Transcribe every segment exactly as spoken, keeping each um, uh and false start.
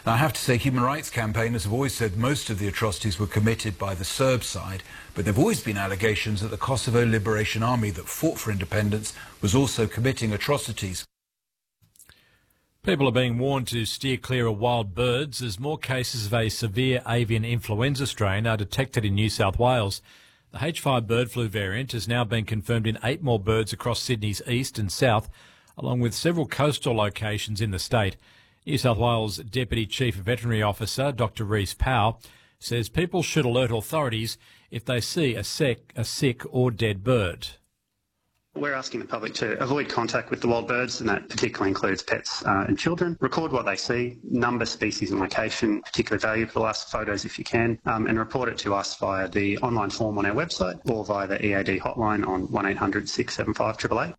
Now, I have to say, human rights campaigners have always said most of the atrocities were committed by the Serb side, but there have always been allegations that the Kosovo Liberation Army that fought for independence was also committing atrocities. People are being warned to steer clear of wild birds as more cases of a severe avian influenza strain are detected in New South Wales. The H five bird flu variant has now been confirmed in eight more birds across Sydney's east and south, along with several coastal locations in the state. New South Wales Deputy Chief Veterinary Officer Doctor Reece Powell says people should alert authorities if they see a sick, a sick or dead bird. We're asking the public to avoid contact with the wild birds, and that particularly includes pets uh, and children. Record what they see, number, species and location, particularly value for the last photos if you can, um, and report it to us via the online form on our website or via the E A D hotline on one eight hundred six seven five eight eight eight.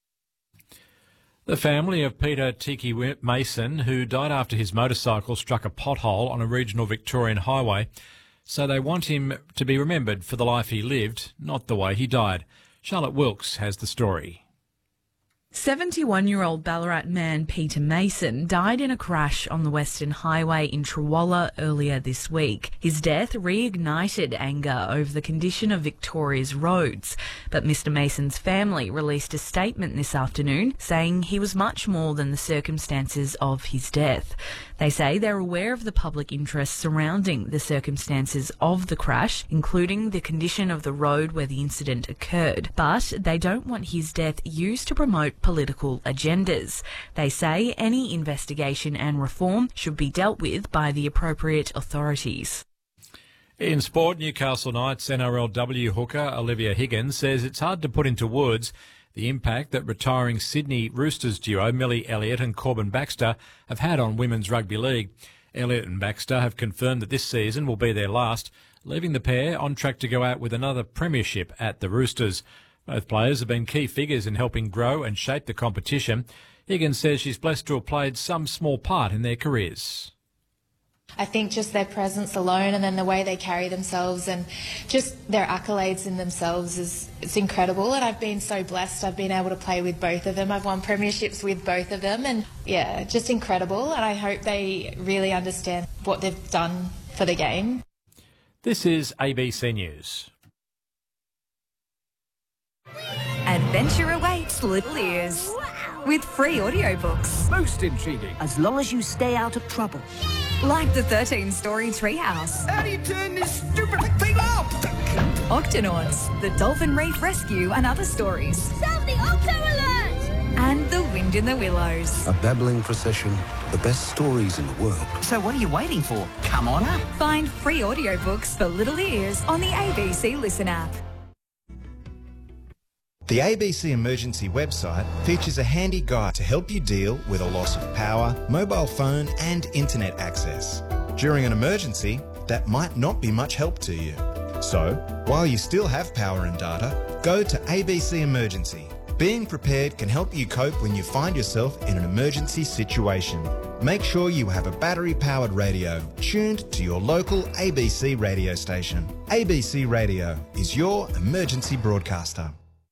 The family of Peter Tiki Mason, who died after his motorcycle struck a pothole on a regional Victorian highway, so they want him to be remembered for the life he lived, not the way he died. Charlotte Wilkes has the story. seventy-one-year-old Ballarat man Peter Mason died in a crash on the Western Highway in Trawalla earlier this week. His death reignited anger over the condition of Victoria's roads, but Mr Mason's family released a statement this afternoon saying he was much more than the circumstances of his death. They say they're aware of the public interest surrounding the circumstances of the crash, including the condition of the road where the incident occurred, but they don't want his death used to promote political agendas. They say any investigation and reform should be dealt with by the appropriate authorities. In sport, Newcastle Knights N R L W hooker Olivia Higgins says it's hard to put into words the impact that retiring Sydney Roosters duo Millie Elliott and Corbin Baxter have had on women's rugby league. Elliott and Baxter have confirmed that this season will be their last, leaving the pair on track to go out with another premiership at the Roosters. Both players have been key figures in helping grow and shape the competition. Higgins says she's blessed to have played some small part in their careers. I think just their presence alone and then the way they carry themselves and just their accolades in themselves is it's incredible, and I've been so blessed. I've been able to play with both of them. I've won premierships with both of them, and yeah, just incredible, and I hope they really understand what they've done for the game. This is A B C News. Adventure awaits Little Ears with free audiobooks. Most intriguing. As long as you stay out of trouble. Like the thirteen-story Treehouse. How do you turn this stupid thing off? Octonauts, the Dolphin Reef Rescue and other stories. Sound the Octo Alert! And The Wind in the Willows. A babbling procession, the best stories in the world. So what are you waiting for? Come on up. Find free audiobooks for Little Ears on the A B C Listen app. The A B C Emergency website features a handy guide to help you deal with a loss of power, mobile phone and internet access. During an emergency, that might not be much help to you. So, while you still have power and data, go to A B C Emergency. Being prepared can help you cope when you find yourself in an emergency situation. Make sure you have a battery-powered radio tuned to your local A B C radio station. A B C Radio is your emergency broadcaster.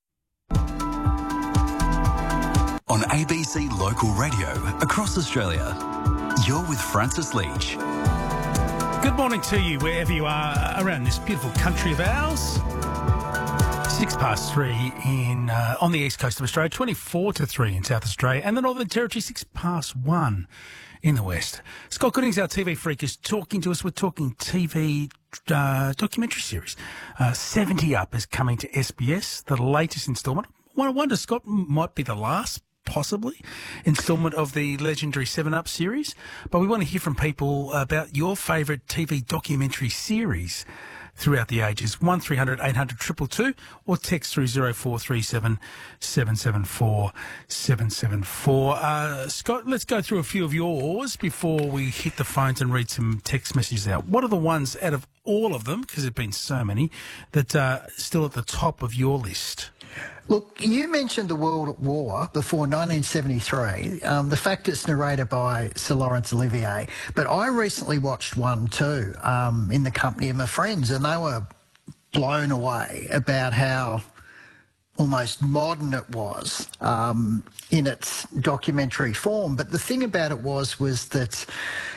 On A B C Local Radio across Australia, you're with Francis Leach. Good morning to you wherever you are around this beautiful country of ours. Six past three in uh, on the east coast of Australia, twenty-four to three in South Australia, and the Northern Territory, six past one in the west. Scott Goodings, our T V freak, is talking to us. We're talking T V uh, documentary series. Uh, seventy Up is coming to S B S, the latest instalment. I wonder, Scott, might be the last, possibly, instalment of the legendary seven Up series. But we want to hear from people about your favourite T V documentary series throughout the ages. one three hundred eight hundred two two two or text through zero four three seven seven seven four seven seven four. Uh, Scott, let's go through a few of yours before we hit the phones and read some text messages out. What are the ones out of all of them, because there have been so many, that are still at the top of your list? Look, you mentioned the World War before nineteen seventy-three, um, the fact it's narrated by Sir Laurence Olivier, but I recently watched one too um, in the company of my friends, and they were blown away about how almost modern it was um, in its documentary form. But the thing about it was, was that